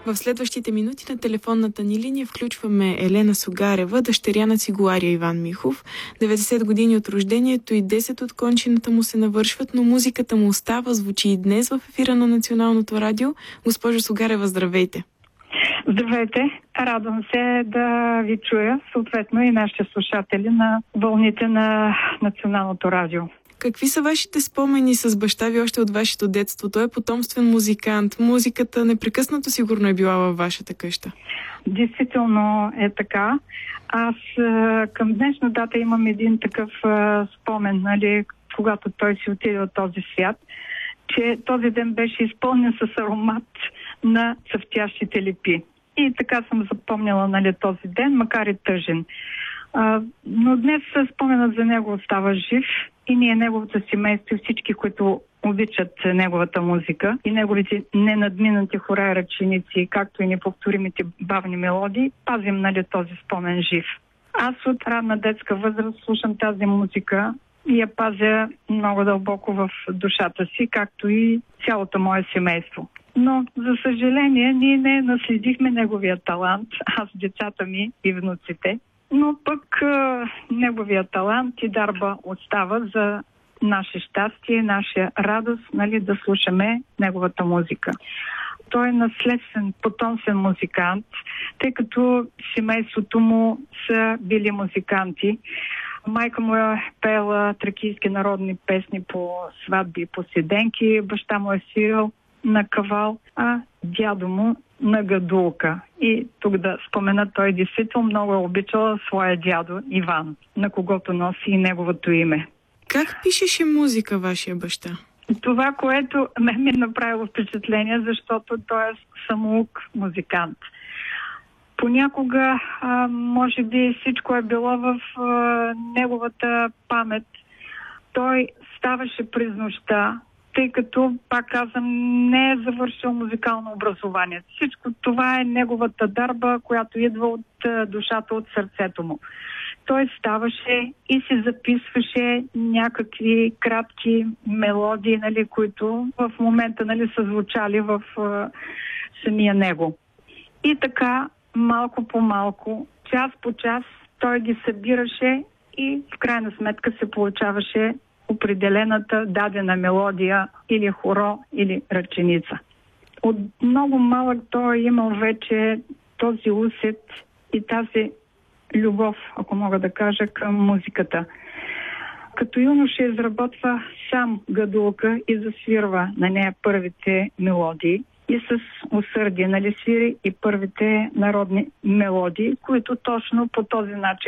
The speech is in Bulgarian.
В следващите минути на телефонната ни линия включваме Елена Сугарева, дъщеря на цигуларя Иван Михов. 90 години от рождението и 10 от кончината му се навършват, но музиката му остава, звучи и днес в ефира на Националното радио. Госпожо Сугарева, здравейте! Здравейте! Радвам се да ви чуя, съответно и нашите слушатели на вълните на Националното радио. Какви са вашите спомени с баща ви още от вашето детство? Той е потомствен музикант. Музиката непрекъснато сигурно е била във вашата къща. Действително е така. Аз към днешна дата имам един такъв спомен, когато той си отиде от този свят, че този ден беше изпълнен с аромат на цъфтящите липи. И така съм запомнила този ден, макар и тъжен. Но днес споменът за него остава жив и ние, неговото семейство, всички, които обичат неговата музика и неговите ненадминати хора и ръченици, както и неповторимите бавни мелодии, пазим този спомен жив. Аз от ранна детска възраст слушам тази музика и я пазя много дълбоко в душата си, както и цялото мое семейство. Но, за съжаление, ние не наследихме неговия талант, аз, децата ми и внуците, но пък неговия талант и дарба остава за наше щастие, наша радост, да слушаме неговата музика. Той е наследствен, потомствен музикант, тъй като семейството му са били музиканти. Майка му е пела тракийски народни песни по сватби и по седенки, баща му е свирил на кавал, а дядо му на гадулка. И тук да спомена, той действително много е обичал своя дядо Иван, на когото носи и неговото име. Как пишеше музика вашия баща? Това, което ми е направило впечатление, защото той е самоук музикант. Понякога, може би, всичко е било в неговата памет. Той ставаше през нощта, тъй като, пак казвам, не е завършил музикално образование. Всичко това е неговата дарба, която идва от душата, от сърцето му. Той ставаше и си записваше някакви кратки мелодии, които в момента са звучали в самия него. И така, малко по малко, час по час, той ги събираше и в крайна сметка се получаваше определената дадена мелодия или хоро, или ръченица. От много малък той е имал вече този усет и тази любов, ако мога да кажа, към музиката. Като юноша изработва сам гадулка и засвирва на нея първите мелодии и с усърдие свири и първите народни мелодии, които точно по този начин